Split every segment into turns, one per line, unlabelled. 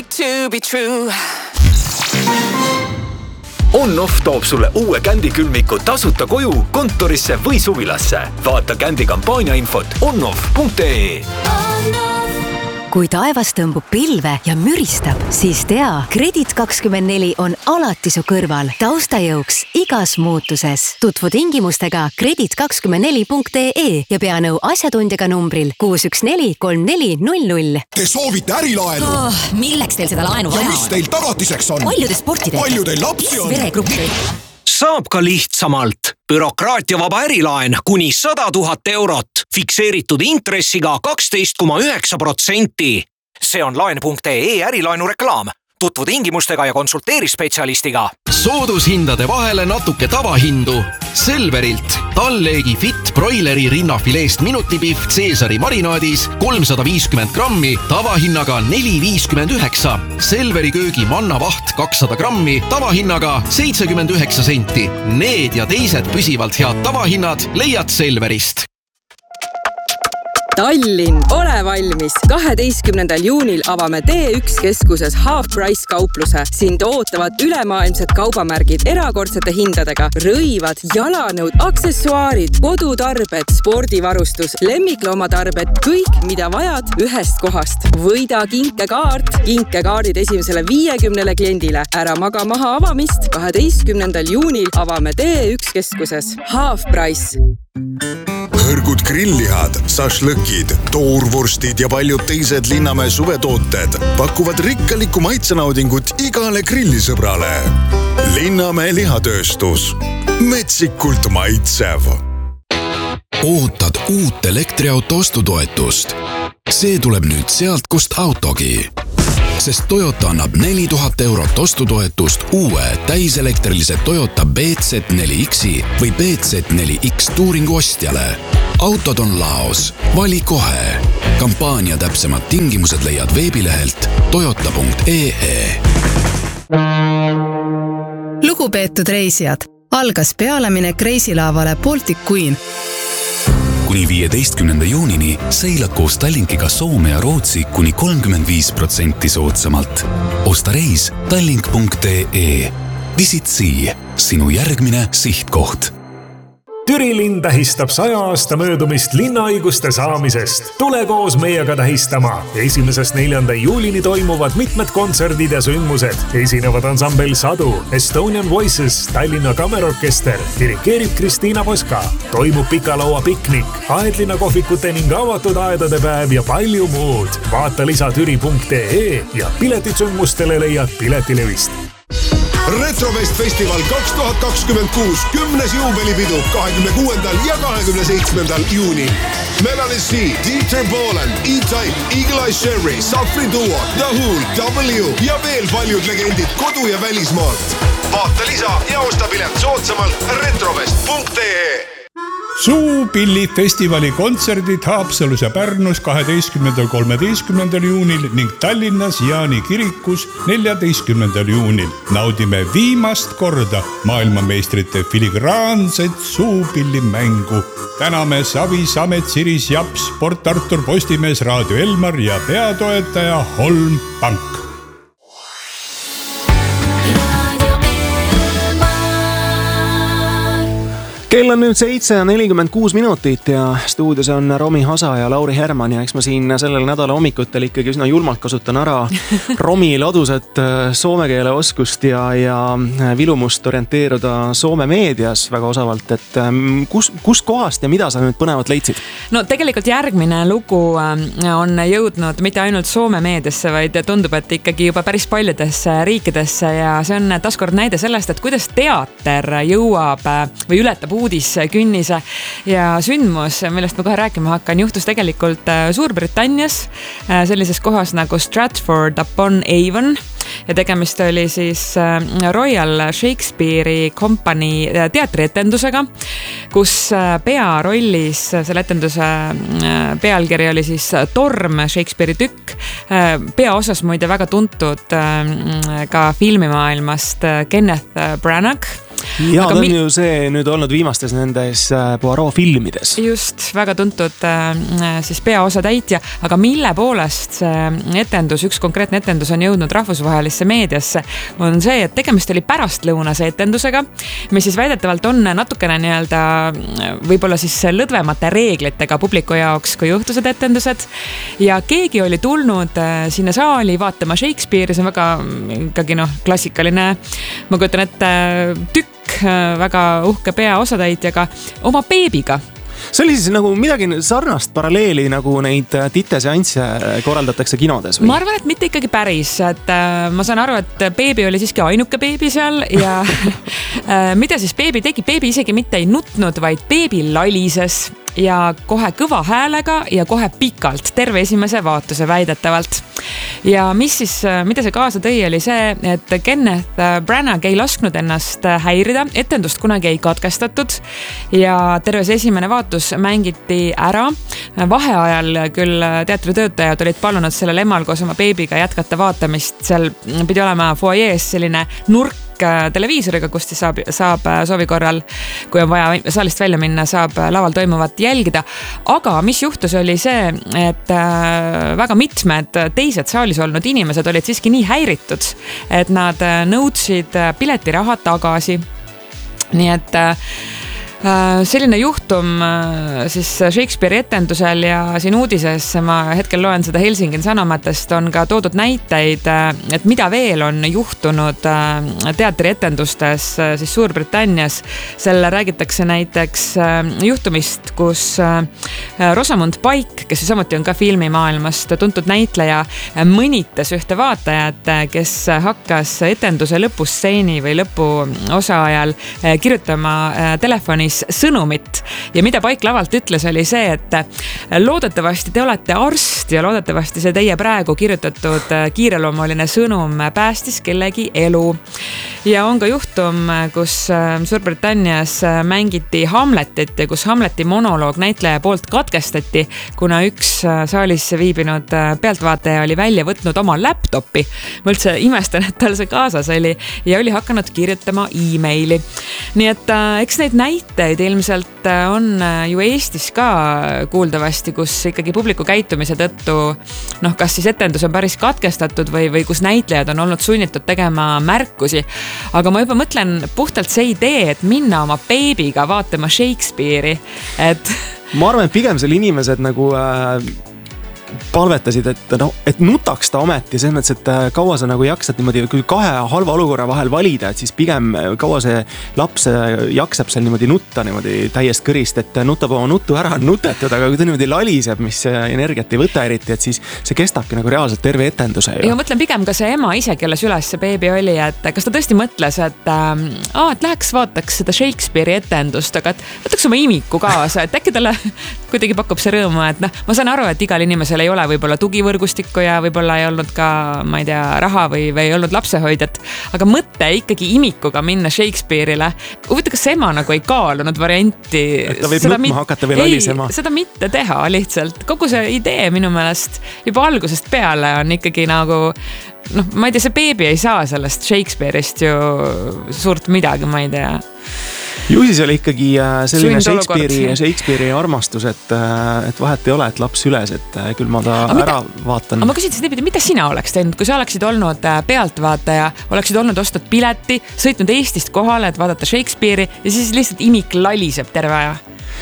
it to be true.
On-Off toob sulle uue Candy külmiku tasuta koju, kontorisse või suvilasse. Vaata Candy kampaania infot onoff.ee.
Kui taevas tõmbub pilve ja müristab, siis tea, Kredit24 on alati su kõrval taustajõuks igas muutuses. Tutvu tingimustega kredit24.ee ja pea nõu asjatundjaga numbril 6143400.
Te soovite ärilaenu?
Milleks teil seda laenu vaja
ja mis teil tagatiseks on?
Paljude sportidega.
Palju teil lapsi on?
Veregruppi.
Saab ka lihtsamalt. Bürokraatiavaba ärilaen kuni 100 000 eurot. Fikseeritud intressiga 12,9%. See on laen.ee ärilaenu reklaam. Tutvu tingimustega ja konsulteeri spetsialistiga.
Soodushindade vahele natuke tavahindu. Selverilt Talleegi Fit broileri rinnafileest minutipihv Caesari marinaadis 350 grammi tavahinnaga 4,59. Selveri köögi mannavaht 200 grammi tavahinnaga 79 senti. Need ja teised püsivalt head tavahinnad leiad Selverist.
Tallinn, ole valmis! 12. juunil avame D1 keskuses Half Price kaupluse. Sind ootavad ülemaailmsed kaubamärgid erakordsete hindadega. Rõivad, jalanõud, aksessuaarid, kodutarbed, spordivarustus, lemmikloomatarbed, kõik, mida vajad ühest kohast. Võida kinkekaart, kinkekaardid esimesele 50 kliendile. Ära maga maha avamist. 12. juunil avame D1 keskuses Half Price.
Hõrgud grillihad, sašlõkid, toorvorstid ja paljud teised Linnamäe suvetooted pakuvad rikkalikku maitsenaudingut igale grillisõbrale. Linnamäe lihatööstus. Metsikult maitsev.
Ootad uut elektriauto ostutoetust. See tuleb nüüd sealt, kust autogi. Sest Toyota annab 4000 eurot ostutoetust uue täiselektrilise Toyota BZ4Xi või BZ4X Touringu ostjale. Autod on laos. Vali kohe. Kampaania täpsemad tingimused leiad veebilehelt toyota.ee.
Lugupeetud reisijad, algas pealeminek reisilaavale Baltic Queen.
Kuni 15. juunini seilad koos Tallinkiga Soome ja Rootsi kuni 35% soodsamalt. Osta reis tallink.ee. Visit Sea, sinu järgmine sihtkoht.
Türilinn tähistab 100 aasta möödumist linnaõiguste saamisest. Tule koos meiega tähistama. 1.–4. juulini toimuvad mitmed kontserdid ja sündmused. Esinevad ansambel Sadu, Estonian Voices, Tallinna Kammerorkester, dirikeerib Kristiina Poska. Toimub pikalaua piknik, aedlina kohvikute ning avatud aedade päev ja palju muud. Vaata lisa türi.ee ja piletid sündmustele leiad Piletilevist.
Retrofest Festival 2026 10. juubelipidu 26. ja 27. juunil. Melanie C, Dieter Bohlen, E-Type, Eagle Eye Sherry, Safri Duo, The Who, W ja veel paljud legendid kodu- ja välismaalt. Vaata lisa ja osta pilet soodsamalt retrofest.ee.
Suupilli festivali kontserdid Haapsalus ja Pärnus 12. 13. juunil ning Tallinnas Jaani kirikus 14. juunil. Naudime viimast korda maailmameistrite filigraanset suupillimängu. Täname Savi, Samet, Siris, Japs, Port Artur, Postimees, Raadio Elmar ja peatoetaja Holm Pank.
Kell on nüüd 7:46 ja stuudios on Romi Hasa ja Lauri Herman ja eks ma siin sellel nädala hommikutel ikkagi üsna julmalt kasutan ära Romi ladusat soome keele oskust ja vilumust orienteeruda Soome meedias väga osavalt, et kus kohast ja mida sa nüüd põnevat leidsid?
No tegelikult järgmine lugu on jõudnud mitte ainult Soome meediasse, vaid tundub, et ikkagi juba päris paljudesse riikidesse ja see on taaskord näide sellest, et kuidas teater jõuab või ületab uudiskünnise ja sündmus, millest ma kohe rääkima hakkan, juhtus tegelikult Suurbritannias sellises kohas nagu Stratford upon Avon ja tegemist oli siis Royal Shakespeare'i Company teatrietendusega, kus pearollis selle etenduse pealkiri oli siis Torm, Shakespeare'i tükk. Peaosas muide väga tuntud ka filmimaailmast Kenneth Branagh
Ja ta on ju see nüüd olnud viimastes nendes Poirot filmides.
Just, väga tuntud siis peaosa täitja, aga mille poolest see etendus, üks konkreetne etendus on jõudnud rahvusvahelisse meediasse, on see, et tegemist oli pärastlõunase etendusega, mis siis väidetavalt on natukene nii-öelda võib-olla siis lõdvemate reeglitega publiku jaoks, kui juhtused etendused. Ja keegi oli tulnud sinna saali vaatama Shakespeare'i, see on väga ikkagi klassikaline, ma kujutan ette tükk väga uhke peaosatäitjaga oma beebiga.
See oli siis nagu midagi sarnast paralleeli, nagu neid titeseansse korraldatakse kinodes või?
Ma arvan, et mitte ikkagi päris, et ma saan aru, et beebi oli siiski ainuke beebi seal ja mida siis beebi tegi? Beebi isegi mitte ei nutnud, vaid beebi lalises ja kohe kõva häälega ja kohe pikalt, terve esimese vaatuse väidetavalt. Ja mida see kaasa tõi, oli see, et Kenneth Branagh ei lasknud ennast häirida, etendust kunagi ei katkestatud ja terve see esimene vaatus mängiti ära. Vaheajal küll teatritöötajad olid palunud sellel emal koos oma beebiga jätkata vaatamist, seal pidi olema foajees selline nurk televiisoriga, kust saab soovi korral, kui on vaja saalist välja minna, saab laval toimuvat jälgida. Aga mis juhtus oli see, et väga mitmed teised saalis olnud inimesed olid siiski nii häiritud, et nad nõudsid piletiraha tagasi. Nii et selline juhtum siis Shakespeare'i etendusel ja siin uudises, ma hetkel loen seda Helsingin Sanomatest, on ka toodud näiteid, et mida veel on juhtunud teatrietendustes siis Suurbritannias. Selle räägitakse näiteks juhtumist, kus Rosamund Pike, kes samuti on ka filmimaailmast tuntud näitleja, mõnitas ühte vaatajat, kes hakkas etenduse lõpustseeni või lõpuosa ajal kirjutama telefonis sõnumit. Ja mida Paik lavalt ütles, oli see, et loodetavasti te olete arst ja loodetavasti see teie praegu kirjutatud kiireloomuline sõnum päästis kellegi elu. Ja on ka juhtum, kus Suurbritannias mängiti Hamletit ja kus Hamleti monoloog näitleja poolt katkestati, kuna üks saalis viibinud pealtvaataja oli välja võtnud oma laptopi. Ma üldse imestan, et tal see kaasas oli ja oli hakanud kirjutama e-maili. Nii et eks neid näiteid ilmselt on ju Eestis ka kuuldavasti, kus ikkagi publiku käitumise tõttu, kas siis etendus on päris katkestatud või kus näitlejad on olnud sunnitud tegema märkusi. Aga ma juba mõtlen puhtalt see idee, et minna oma beebiga vaatama Shakespeare'i, et
ma arvan, et pigem seal inimesed nagu palvetasid, et nutaks ta ometi, selles mõttes, et kaua sa nagu jaksad niimoodi, kui kahe halva olukorra vahel valida, et siis pigem kaua see laps jaksab seal niimoodi nutta niimoodi täiest kõrist, et nutab oma nuttu ära nutetud, aga kui ta niimoodi laliseb, mis energiat ei võta eriti, et siis see kestabki nagu reaalselt terve etenduse.
Ja mõtlen pigem ka see ema ise, kelles üles see beebi oli, et kas ta tõesti mõtles, et läheks vaataks seda Shakespeare'i etendust, aga et võtaks oma imiku kaasa, et äkki talle kuidagi pakub see rõõmu, et ma saan aru, et igal inimesel ei ole võib-olla tugivõrgustikku ja võib-olla ei olnud ka, ma ei tea, raha või ei olnud lapsehoidjat, aga mõte ikkagi imikuga minna Shakespeare'ile. Huvita, kas ema nagu ei kaalunud varianti?
Et ta võib nutma hakata või lalisema?
Ei, seda mitte teha lihtsalt. Kogu see idee minu meelest juba algusest peale on ikkagi nagu, ma ei tea, see beebi ei saa sellest Shakespeare'ist ju suurt midagi, ma ei tea.
Ju siis oli ikkagi selline Shakespeare'i armastus, et vahet ei ole, et laps üles, et küll ma ta ära vaatan.
Aga ma küsin siis niipidi, mida sina oleks teinud, kui sa oleksid olnud pealtvaataja, oleksid olnud ostnud pileti, sõitnud Eestist kohale, et vaadata Shakespeare'i ja siis lihtsalt imik laliseb terve aja?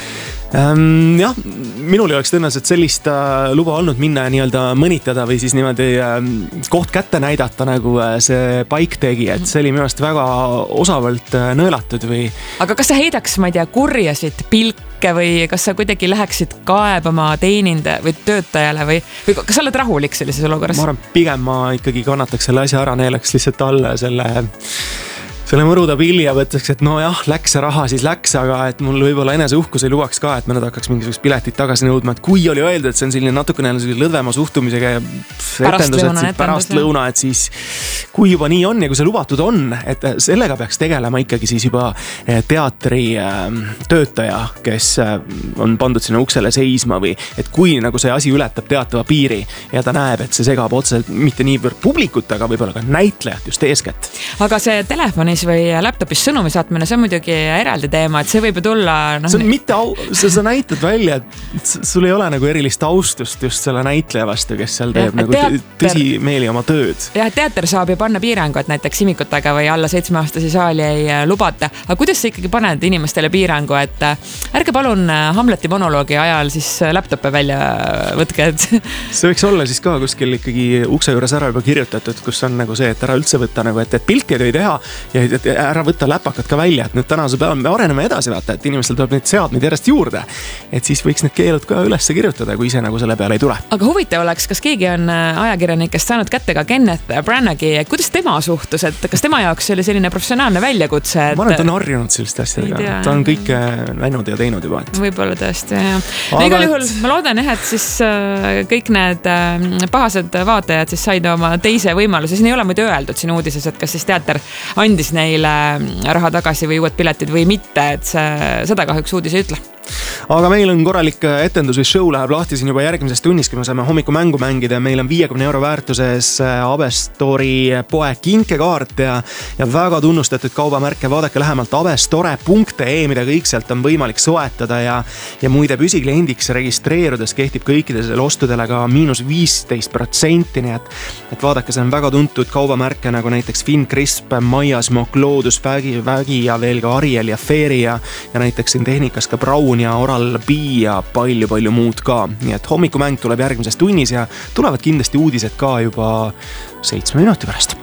Jah, minul ei oleks tõenäoliselt sellist luba olnud minna nii-öelda mõnitada või siis niimoodi koht kätte näidata, nagu see Paik tegi, et see oli minu arust väga osavalt nõelatud või.
Aga kas sa heidaks, ma ei tea, kurjasid pilke või kas sa kuidagi läheksid kaebama teeninda või töötajale või kas sa oled rahulik sellises olukorras?
Ma arvan, pigem ma ikkagi kannataks selle asja ära, neelaks lihtsalt alla selle mõruda pilli ja võtaks, et läks see raha, siis läks, aga et mul võib-olla eneseuhkus ei lubaks ka, et me nüüd hakkaks mingisugust piletit tagasi nõudma, et kui oli öeldud, et see on selline natukene lõdvema suhtumisega etendused pärast lõuna, et siis kui juba nii on ja kui see lubatud on, et sellega peaks tegelema ikkagi siis juba teatri töötaja, kes on pandud sinna uksele seisma või et kui nagu see asi ületab teatava piiri ja ta näeb, et see segab otseselt mitte niivõrd publikut, aga võib-olla ka näitlejat just eeskätt.
Aga see telefonis arvutis või laptopis sõnumi saatmine, see on muidugi eraldi teema, et see võib ju tulla
see on mitte sa näitad välja, et sul ei ole nagu erilist austust just selle näitleja vastu, kes seal teeb nagu tõsimeeli oma tööd.
Jah, teater saab ju panna piirangu, et näiteks imikutega või alla 7-aastasi saali ei lubata. Aga kuidas sa ikkagi paned inimestele piirangu, et ärge palun Hamleti monoloogi ajal siis laptoppe välja võtke, et
see võiks olla siis ka kuskil ikkagi ukse juures ära juba kirjutatud, kus on nagu see, et ära üldse võtta nagu, et pilti ei teha ja ära võtta läpakad ka välja, et nüüd tänase päeva me areneme edasi vaata, et inimestel tuleb neid seadmeid järjest juurde, et siis võiks need keelud ka üles kirjutada, kui ise nagu selle peale ei tule.
Aga huvitav oleks, kas keegi on ajakirjanikest saanud kätte ka Kenneth Branagh'i, kuidas tema suhtus, et kas tema jaoks oli selline professionaalne väljakutse?
Ma arvan, et ta on harjunud selliste asjadega, ta on kõike läinud ja teinud juba.
Võib-olla tõesti, jah. Igal juhul ma loodan, et siis kõik need pahased vaatajad siis said oma teise võimaluse, siin ei ole muidu öeldud siin uudises, et kas siis teater andis neile raha tagasi või uued piletid või mitte, et seda kahjuks uudis ei ütle.
Aga meil on korralik etendus või show läheb lahti siin juba järgmises tunnis, kui me saame hommikumängu mängida. Meil on 50 € väärtuses Abestori poe kinkekaart ja väga tunnustatud kaubamärke. Vaadake lähemalt abestore.ee, mida kõik sealt on võimalik soetada ja muide püsikliendiks registreerudes kehtib kõikidele ostudele ka -15%, nii et vaadake, see on väga tuntud kaubamärke nagu näiteks Finn Crisp, Maias, Mok, Loodus, Vägi ja veel ka Ariel ja Fairy ja näiteks siin tehnikas ka Braun ja Oral-B ja palju muud ka. Nii et hommikumäng tuleb järgmises tunnis ja tulevad kindlasti uudised ka juba 7 minuti pärast.